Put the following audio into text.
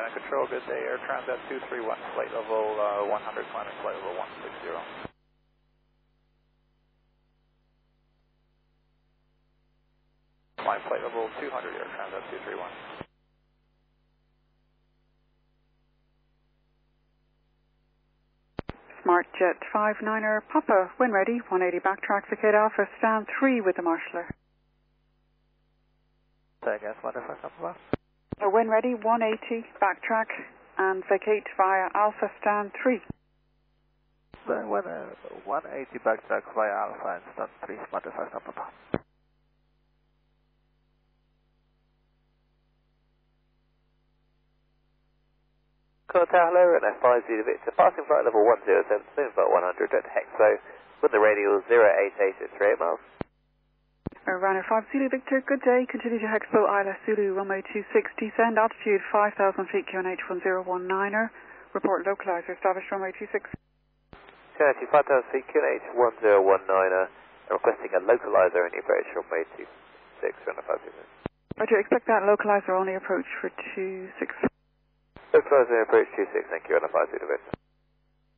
Ground Control, good day. Air Transat 231, flight level 100, climbing flight level 160. Climb flight level 200, Air Transat 231. Smart Jet 59er, Papa, when ready, 180 backtrack, vacate Alpha, stand 3 with the marshaller. Say again, Modified Papa. When ready, 180 backtrack and vacate via Alpha, stand 3. So when 180 backtrack via Alpha and stand 3, Modified Papa. Contact hello, and F5 Zulu Victor, passing flight level 107, moving flight 100 at Hexo, with the radial 088 at 38 miles. Runner 5 Zulu Victor, good day, continue to Hexpo Isla Zulu, runway 26, descend altitude 5,000 feet, QNH 1019er, report localizer, established runway 26. QNH 5,000 feet, QNH 1019er, requesting a localizer in the approach runway 26, runner 5 Zulu. Roger, expect that localizer only approach for 26. Localizer approach 26, thank you, runner 5 Zulu Victor.